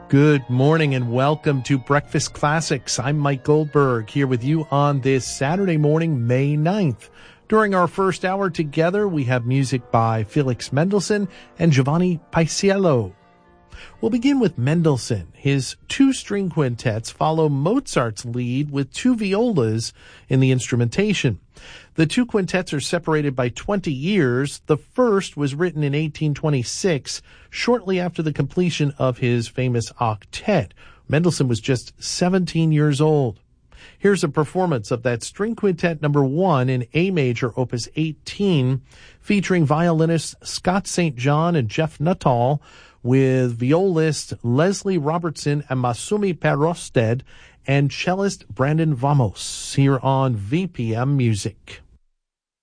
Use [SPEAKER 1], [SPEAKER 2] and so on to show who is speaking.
[SPEAKER 1] Good morning and welcome to Breakfast Classics. I'm Mike Goldberg here with you on this Saturday morning, May 9th. During our first hour together, we have music by Felix Mendelssohn and Giovanni Paisiello. We'll begin with Mendelssohn. His two-string quintets follow Mozart's lead with two violas in the instrumentation. The two quintets are separated by 20 years. The first was written in 1826, shortly after the completion of his famous octet. Mendelssohn was just 17 years old. Here's a performance of that string quintet number 1 in A major, opus 18, featuring violinists Scott St. John and Jeff Nuttall, with violist Leslie Robertson and Masumi Perosted, and cellist Brandon Vamos, here on VPM Music.